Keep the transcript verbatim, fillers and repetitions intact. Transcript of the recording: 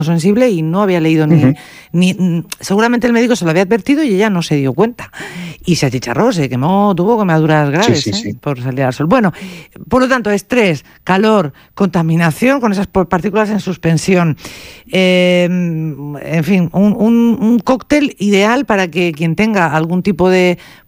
sensible y no había leído ni, uh-huh. ni... Seguramente el médico se lo había advertido y ella no se dio cuenta. Y se achicharró, se quemó, tuvo quemaduras graves sí, sí, ¿eh? sí. por salir al sol. Bueno, por lo tanto, estrés, calor, contaminación con esas partículas en suspensión. Eh, en fin, un, un, un cóctel ideal para que quien tenga algún tipo de